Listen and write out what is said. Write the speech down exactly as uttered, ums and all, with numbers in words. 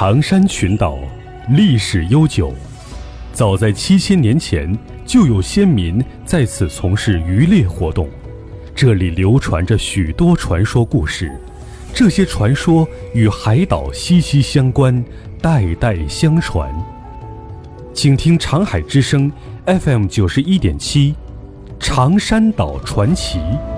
长山群岛历史悠久，早在七千年前就有先民在此从事渔猎活动。这里流传着许多传说故事，这些传说与海岛息息相关，代代相传。请听长海之声 F M 九十一点七，长山岛传奇。